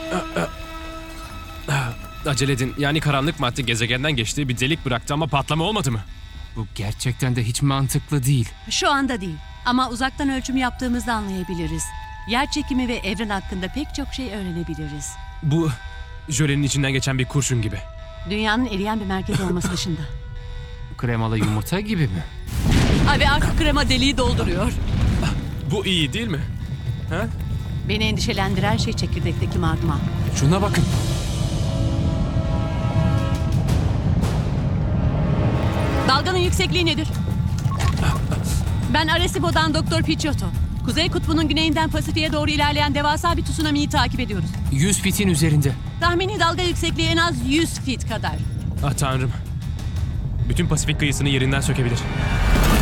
Acele edin. Yani karanlık madde gezegenden geçti, bir delik bıraktı ama patlama olmadı mı? Bu gerçekten de hiç mantıklı değil. Şu anda değil ama uzaktan ölçüm yaptığımızda anlayabiliriz. Yer çekimi ve evren hakkında pek çok şey öğrenebiliriz. Bu jölenin içinden geçen bir kurşun gibi. Dünyanın eriyen bir merkez olması dışında. Kremalı yumurta gibi mi? Ve artık krema deliği dolduruyor. Bu iyi değil mi? Ha? Beni endişelendiren şey çekirdekteki magma. Şuna bakın. Dalganın yüksekliği nedir? Ben Arecibo'dan Doktor Picciotto. Kuzey Kutbu'nun güneyinden Pasifik'e doğru ilerleyen devasa bir tsunami'yi takip ediyoruz. 100 fitin üzerinde. Tahmini dalga yüksekliği en az 100 feet kadar. Ah tanrım. Bütün Pasifik kıyısını yerinden sökebilir.